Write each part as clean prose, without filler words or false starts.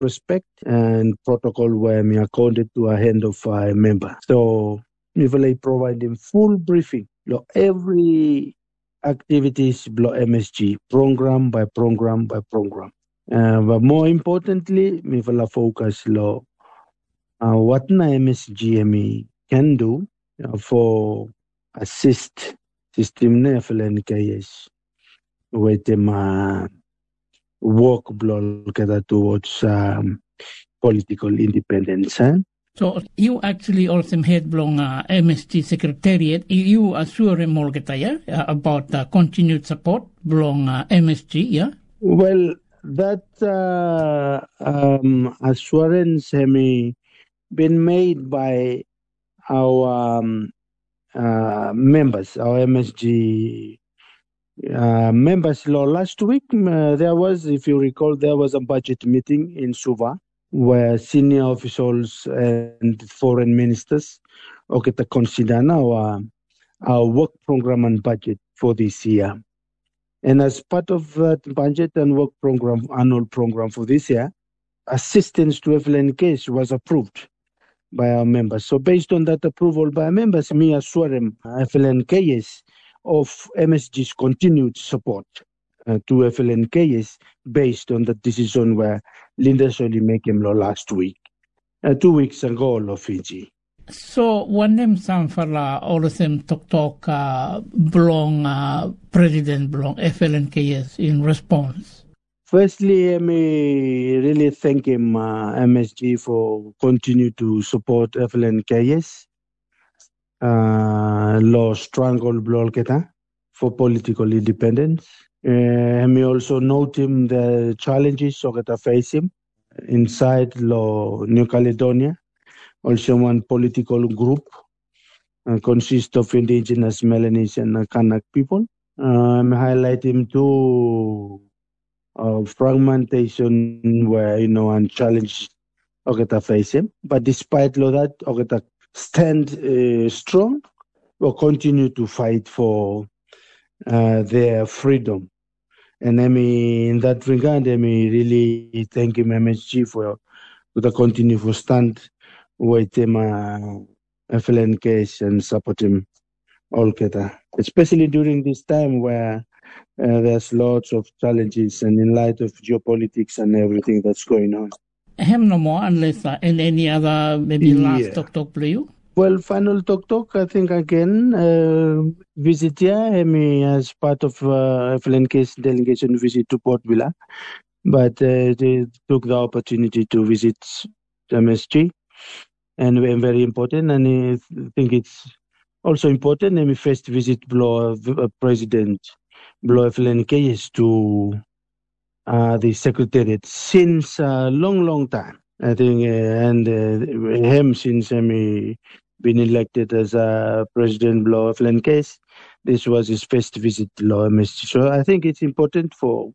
respect and protocol where me accorded to a hand of a member. So we will provide them full briefing. Every activities below MSG, program by program by program. But more importantly, we will focus what na MSG can do for assist system na FLNKS with them work block towards political independence. So you actually also head belong MSG Secretariat. You assure more about the continued support belong MSG, yeah? Well, that assurance has been made by our members, our MSG members. Last week, there was, if you recall, there was a budget meeting in Suva where senior officials and foreign ministers consider our work program and budget for this year. And as part of that budget and work program, annual program for this year, assistance to FLNKS was approved by our members. So based on that approval by our members, me assure them FLNKS of MSG's continued support to FLNKS based on the decision where Linda Soli make him last week, 2 weeks ago, Fiji. So one name some for all of them talk belong president belong FLNKS in response. Firstly, I really thank him MSG for continue to support FLNKS. Law strangle blocketa for political independence. We also note him the challenges that face him inside New Caledonia. Also one political group consists of indigenous Melanesian and Kanak people. Highlight him too fragmentation where, and challenge face him. But despite that, stand strong or continue to fight for their freedom. And in that regard, really thank him, MSG, for the continued stand with him, FLNKS, and support him all keta. Especially during this time where there's lots of challenges and in light of geopolitics and everything that's going on. No more unless in any other last talk for you. Well, final talk. I think again visit here as part of FLNKS delegation visit to Port Vila, but they took the opportunity to visit MSG, and very important. And I think it's also important. Let me first visit President FLNKS to the Secretariat since a long time. I think, and him since been elected as President of FLNKS, this was his first visit to MSG. So I think it's important for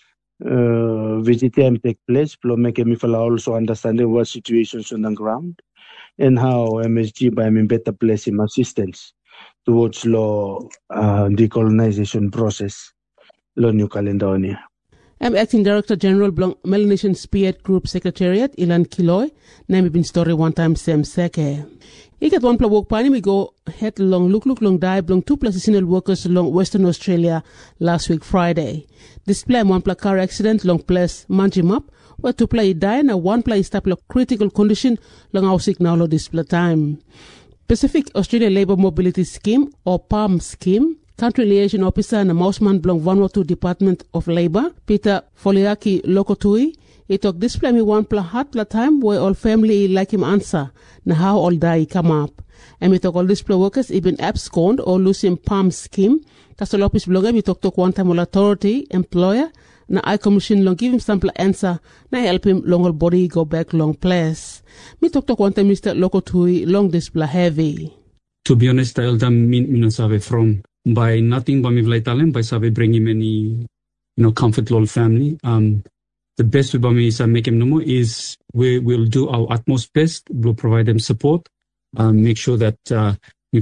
visit him take place. Make him also understanding what situations on the ground and how MSG by better place him assistance towards decolonization process, New Caledonia. I'm Acting Director General Blanc Melanesian Spearhead Group Secretariat, Ilan Kiloi, name been story one time Sam Seke. I get one pla walk pani, we go head long look long die belong 2 seasonal workers along Western Australia last week Friday. Display one pla car accident long place Manjimap, where 2 pla die and 1 pla is type of critical condition long our signal display time. Pacific Australia Labour Mobility Scheme or PALM scheme. Country Liaison Officer and Mausman Blong Vanuatu Department of Labour, Peter Foliaki Lokotui, he took display me one pla hat pla time where all family like him answer, na how all die come up. And we talk all display workers even abscond or lose him PALM scheme. Tasolopis blogger we talk one time all authority, employer, na I commission long give him sample answer, na help him long all body go back long place. Me talk one time Mr. Lokotui long display heavy. To be honest, I'll mean sabe from by nothing by me talent by sabe bringing many comfort lol family. The best way by me is make him no more is we will do our utmost best. We'll provide them support. Make sure that we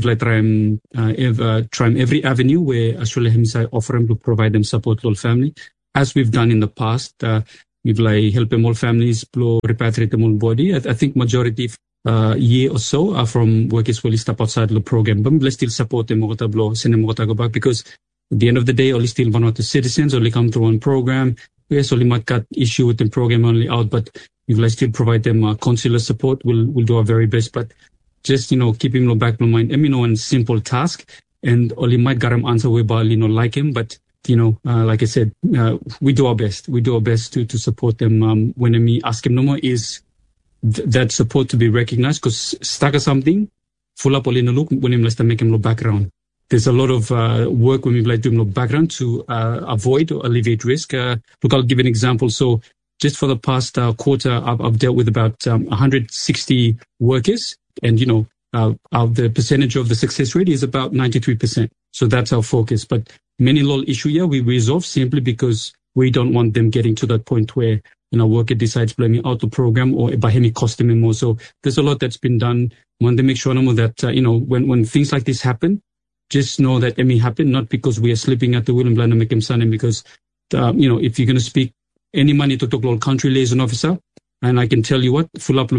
try every avenue where Australia himself offer him to provide them support lol family, as we've done in the past. we've like help them all families blow repatriate them all body. I think majority year or so are from workers who step outside the program, but we still support them send them go back, because at the end of the day, only still one of the citizens only come through one program. Yes, only might got issue with the program only out, but we will still provide them consular support. We'll do our very best, but just keep him back in mind. One simple task, and only might get him answer whereby like him, but like I said, we do our best. We do our best to support them. When we ask him no more is that support to be recognized, because stuck or something, full up all in a look when him let's make him look background. There's a lot of work when we like doing background to avoid or alleviate risk. Look, I'll give an example. So just for the past quarter, I've dealt with about 160 workers, and the percentage of the success rate is about 93%. So that's our focus. But many little issue here we resolve simply because we don't want them getting to that point where worker decides blaming out the program or by any cost them more. So there's a lot that's been done. We want to make sure that when things like this happen, just know that it may happen not because we are slipping at the wheel and blind make him son, because if you're going to speak any money to talk country liaison officer, and I can tell you what, full up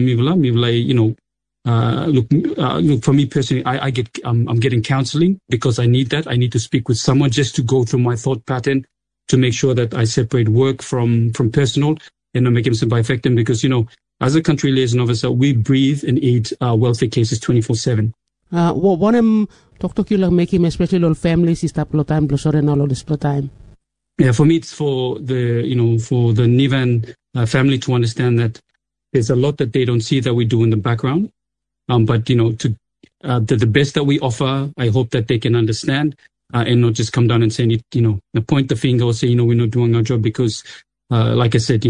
look, for me personally, I'm getting counseling because I need that. I need to speak with someone just to go through my thought pattern to make sure that I separate work from personal and make him by effective, because, as a country liaison officer, we breathe and aid welfare cases 24/7. One talk you make him especially all families is tap time and all this time. Yeah, for me it's for the Nivan family to understand that there's a lot that they don't see that we do in the background. But the best that we offer, I hope that they can understand and not just come down and say point the finger or say we're not doing our job, because like I said,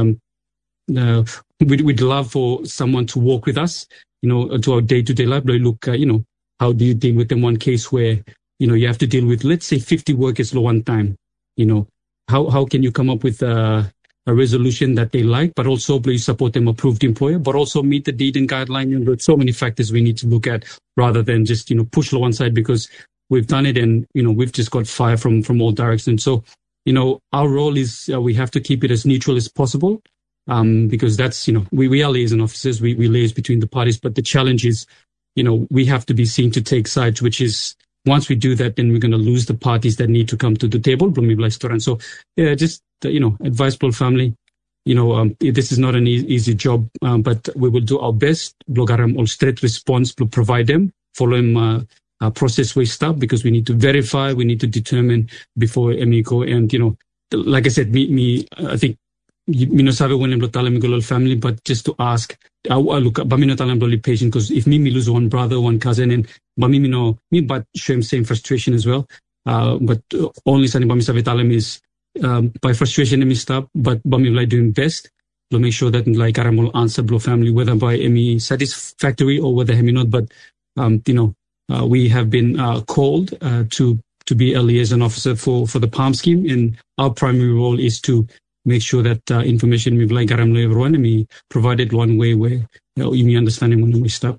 we'd love for someone to walk with us, to our day-to-day life. But look, how do you deal with them? One case where, you have to deal with, let's say, 50 workers at one time. How can you come up with a resolution that they like, but also please support them approved employer, but also meet the deed and guideline? There's so many factors we need to look at rather than just, push to one side because we've done it and, we've just got fire from all directions. So, our role is we have to keep it as neutral as possible. Because that's, we are liaison officers, we liaise between the parties, but the challenge is, we have to be seen to take sides, which is once we do that, then we're going to lose the parties that need to come to the table. So, yeah, just, advise Blow family, this is not an easy job, but we will do our best. Blogaram all straight response, provide them, follow them, process we stop, because we need to verify, we need to determine before go. And, like I said, I think, sabi when I'm family, but just to ask, look, Bamino Talam patient, because if me lose one brother, one cousin, and Bamino, but show him same frustration as well. But only Sani Bami Savitalam is, by frustration, me stop, but Bami like doing best to make sure that like Aramol answer Blow family, whether by any satisfactory or whether hemi not, but, we have been, called, to be a liaison officer for the PALM scheme, and our primary role is to make sure that information we've like garam everyone and we provided one way where you may understanding when we stop.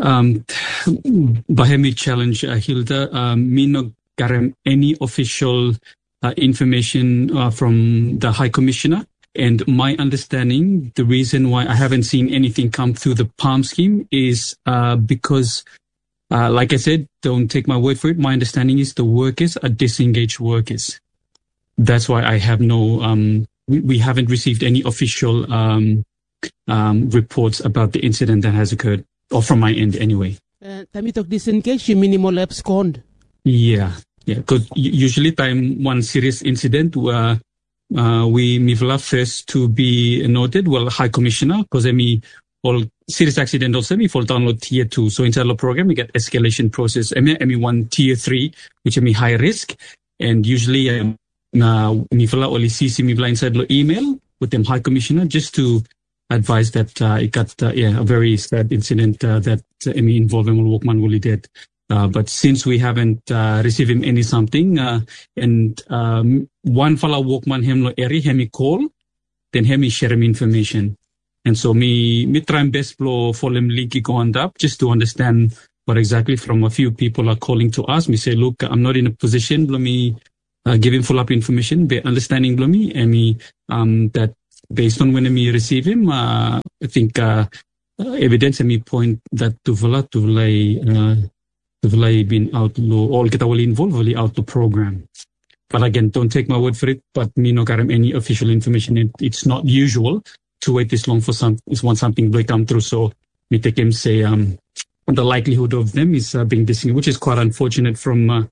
Bahemi challenge Hilda, me no garam any official information from the High Commissioner, and my understanding, the reason why I haven't seen anything come through the PALM scheme is because like I said, don't take my word for it. My understanding is the workers are disengaged workers. That's why I have no we haven't received any official reports about the incident that has occurred, or from my end anyway. Time you talk disengaged, you minimal abscond. Yeah. Because usually time one serious incident where we mivla first to be noted, well, High Commissioner, because all serious accident also fall download tier 2. So inside the program, we get escalation process. one tier 3, which high risk, and usually Mifla only CC Mifla inside the email with them High Commissioner just to advise that it got a very sad incident that involved him Walkman Wooly dead. But since we haven't received him any something, and one fella Walkman him lo eri hemi call, then hemi share him information. And so me try my best for them linky go on up just to understand what exactly from a few people are calling to us. Me say, look, I'm not in a position, let me give him full up information, be understanding me, and that based on when me receive him, I think evidence me point that Tuvlai been outlaw, all get involved out the program. But again, don't take my word for it, but me no got any official information. It's not usual to wait this long for something to come through. So me take him say, the likelihood of them is being disengaged, which is quite unfortunate from,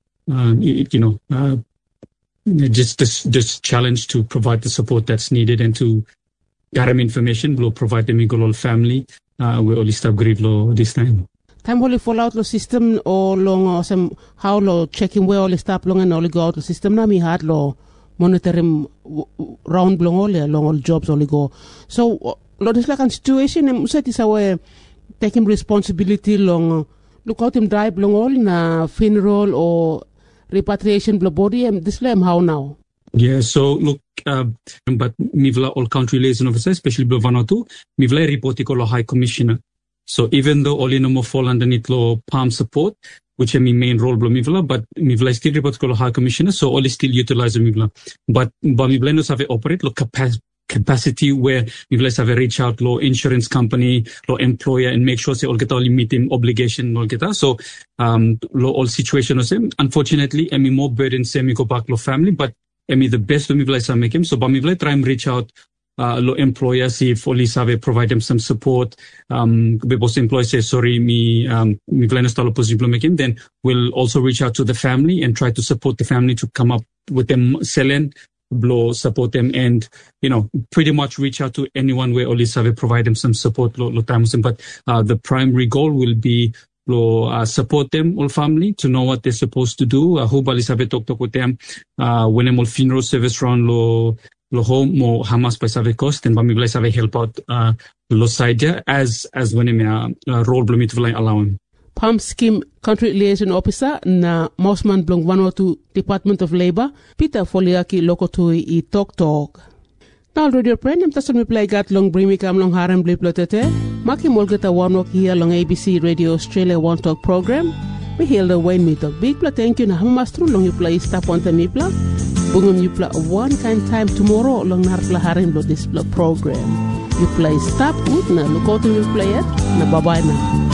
just this challenge to provide the support that's needed and to get them information, will provide them a family, we only stop grieve law this time. Time only fall out the system or long or some how lo checking where all the stop long and only go out the system na mi hard lo monitoring round long all long all jobs only go. So lo this like a situation and set is our taking responsibility long look out him drive long all na funeral or repatriation blo body and this lem how now. Yeah, so look, but mivla all country liaison officer, especially blo Vanuatu, mivla report ko lo high commissioner. So even though all in fall underneath law palm support, which is my main role blo mivla, but mivla still report ko lo high commissioner, so all is still utilize mivla. But mivla no save operate lo capacity where mivla save reach out lo insurance company, lo employer and make sure say all get all meet him obligation all get. So lo all situation same. Unfortunately, I mean more burden same go back lo family, but I mean the best of mivla make him. So mivla try and reach out lo employer, see if only save provide them some support. Because employer say sorry, me plan style possible make him. Then we'll also reach out to the family and try to support the family to come up with them selling, blow support them, and pretty much reach out to anyone where only save provide them some support. Lo times, but the primary goal will be support them all family to know what they're supposed to do. Who bali save talk with them when them all funeral service run lo home mo hamas by save cost and bami bless save help out lo side as when me role blomit fly allowing. Palm Scheme Country Liaison Officer na Mosman Blong Vanuatu Department of Labor Peter Foliaki Lokotui I Talk. Now radio friend am tason mi play gat long bring me kam long harem blip lotete maki molgeta wanok here long ABC Radio Australia One Talk program. We heal the way me talk big pla thank you na hamastru long you play stop on the mi pla bungum you play one kind time tomorrow long narpla harem lo this program you play stop good na lokoto you play it na bye bye na.